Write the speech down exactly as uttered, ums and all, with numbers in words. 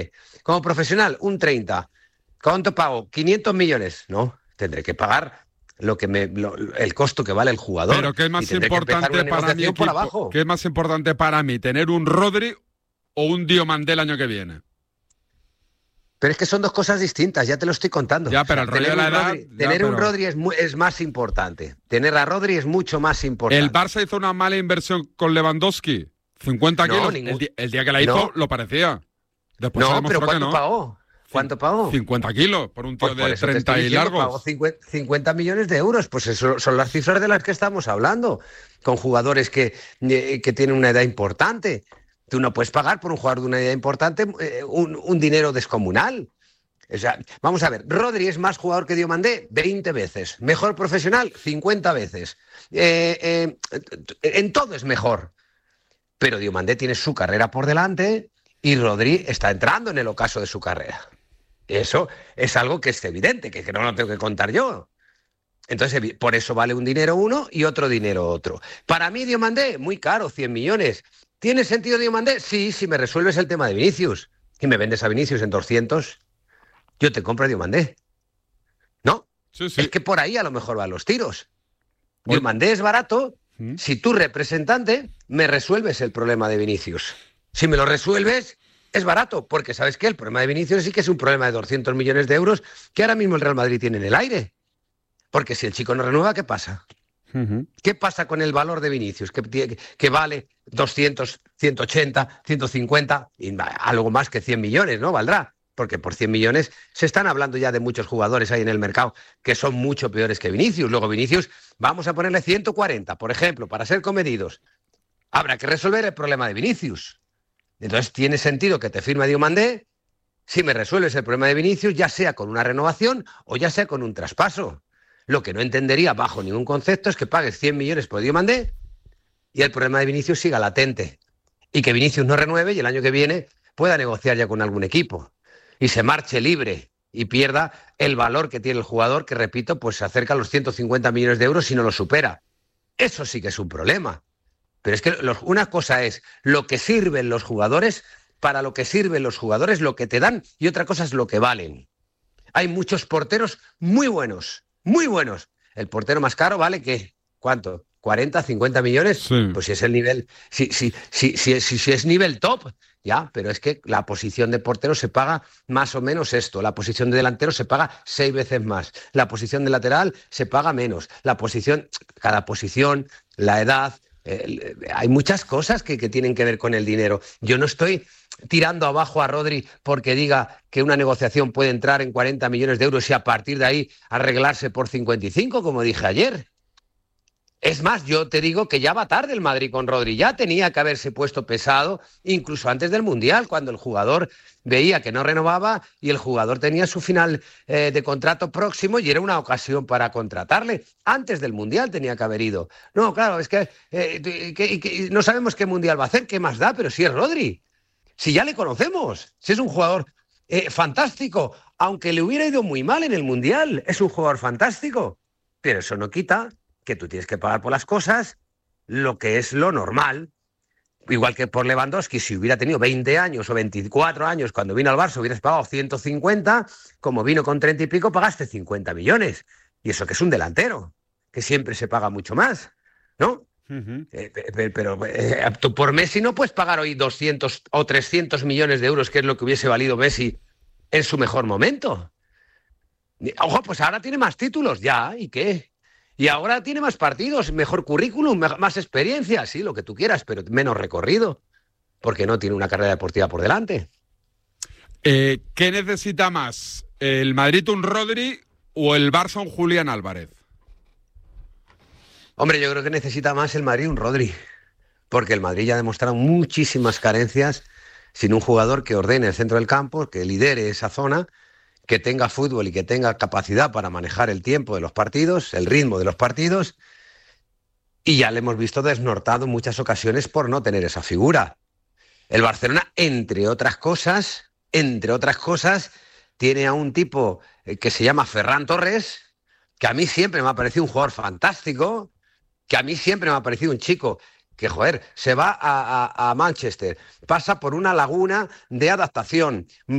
Como profesional, un treinta. ¿Cuánto pago? quinientos millones. No, tendré que pagar lo que me, lo, el costo que vale el jugador. Pero ¿qué es más importante para mi equipo? Por abajo. ¿Qué es más importante para mí? ¿Tener un Rodri o un Diomandé el año que viene? Pero es que son dos cosas distintas, ya te lo estoy contando. Ya, pero o sea, el rollo de la edad... Rodri, ya, tener pero... un Rodri es, muy, es más importante. Tener a Rodri es mucho más importante. El Barça hizo una mala inversión con Lewandowski. cincuenta no, kilos. Ningún... El, día, el día que la hizo no. lo parecía. Después no, se pero ¿cuánto que no. pagó? ¿Cuánto pagó? cincuenta kilos por un tío pues de treinta y diciendo, largos. Pagó cincuenta millones de euros. Pues eso son las cifras de las que estamos hablando. Con jugadores que, que tienen una edad importante. Tú no puedes pagar por un jugador de una edad importante eh, un, un dinero descomunal. O sea, vamos a ver, Rodri es más jugador que Diomandé veinte veces. Mejor profesional, cincuenta veces. Eh, eh, en todo es mejor. Pero Diomandé tiene su carrera por delante y Rodri está entrando en el ocaso de su carrera. Eso es algo que es evidente, que, que no lo tengo que contar yo. Entonces, por eso vale un dinero uno y otro dinero otro. Para mí, Diomandé, muy caro, cien millones. ¿Tiene sentido Diomandé? Sí, si me resuelves el tema de Vinicius. Y me vendes a Vinicius en doscientos... yo te compro a Diomandé. ¿No? Sí, sí. Es que por ahí a lo mejor van los tiros. Bueno. Diomandé es barato ¿Mm? si tú, representante, me resuelves el problema de Vinicius. Si me lo resuelves, es barato, porque ¿sabes qué? El problema de Vinicius sí que es un problema de doscientos millones de euros que ahora mismo el Real Madrid tiene en el aire. Porque si el chico no renueva, ¿qué pasa? Uh-huh. ¿Qué pasa con el valor de Vinicius? Que, que, que vale doscientos, ciento ochenta, ciento cincuenta, y algo más que cien millones, ¿no? Valdrá. Porque por cien millones se están hablando ya de muchos jugadores ahí en el mercado que son mucho peores que Vinicius. Luego Vinicius, vamos a ponerle ciento cuarenta, por ejemplo, para ser comedidos. Habrá que resolver el problema de Vinicius. Entonces tiene sentido que te firme Diomandé si me resuelves el problema de Vinicius, ya sea con una renovación o ya sea con un traspaso. Lo que no entendería bajo ningún concepto es que pagues cien millones por Diomandé y el problema de Vinicius siga latente. Y que Vinicius no renueve y el año que viene pueda negociar ya con algún equipo. Y se marche libre y pierda el valor que tiene el jugador, que, repito, pues se acerca a los ciento cincuenta millones de euros si no lo supera. Eso sí que es un problema. Pero es que los, una cosa es lo que sirven los jugadores, para lo que sirven los jugadores, lo que te dan, y otra cosa es lo que valen. Hay muchos porteros muy buenos, muy buenos. El portero más caro vale, ¿qué? ¿Cuánto? ¿cuarenta, cincuenta millones? Sí. Pues si es el nivel, si, si, si, si, si, si es nivel top, ya, pero es que la posición de portero se paga más o menos esto, la posición de delantero se paga seis veces más, la posición de lateral se paga menos, la posición, cada posición, la edad, eh, hay muchas cosas que, que tienen que ver con el dinero. Yo no estoy tirando abajo a Rodri porque diga que una negociación puede entrar en cuarenta millones de euros y a partir de ahí arreglarse por cincuenta y cinco, como dije ayer. Es más, yo te digo que ya va tarde el Madrid con Rodri, ya tenía que haberse puesto pesado, incluso antes del Mundial, cuando el jugador veía que no renovaba y el jugador tenía su final eh, de contrato próximo y era una ocasión para contratarle. Antes del Mundial tenía que haber ido. No, claro, es que, eh, que, que no sabemos qué Mundial va a hacer, qué más da, pero si es Rodri, si ya le conocemos, si es un jugador eh, fantástico, aunque le hubiera ido muy mal en el Mundial, es un jugador fantástico, pero eso no quita que tú tienes que pagar por las cosas lo que es lo normal. Igual que por Lewandowski, si hubiera tenido veinte años o veinticuatro años cuando vino al Barça, hubieras pagado ciento cincuenta, como vino con treinta y pico, pagaste cincuenta millones. Y eso que es un delantero, que siempre se paga mucho más, ¿no? Uh-huh. Eh, pero pero eh, tú por Messi no puedes pagar hoy doscientos o trescientos millones de euros, que es lo que hubiese valido Messi en su mejor momento. Ojo, pues ahora tiene más títulos, ya, ¿y qué? Y ahora tiene más partidos, mejor currículum, más experiencia, sí, lo que tú quieras, pero menos recorrido, porque no tiene una carrera deportiva por delante. Eh, ¿Qué necesita más? ¿El Madrid un Rodri o el Barça un Julián Álvarez? Hombre, yo creo que necesita más el Madrid un Rodri, porque el Madrid ya ha demostrado muchísimas carencias sin un jugador que ordene el centro del campo, que lidere esa zona, que tenga fútbol y que tenga capacidad para manejar el tiempo de los partidos, el ritmo de los partidos, y ya le hemos visto desnortado en muchas ocasiones por no tener esa figura. El Barcelona, entre otras cosas, entre otras cosas, tiene a un tipo que se llama Ferran Torres, que a mí siempre me ha parecido un jugador fantástico, que a mí siempre me ha parecido un chico que, joder, se va a, a, a Manchester, pasa por una laguna de adaptación,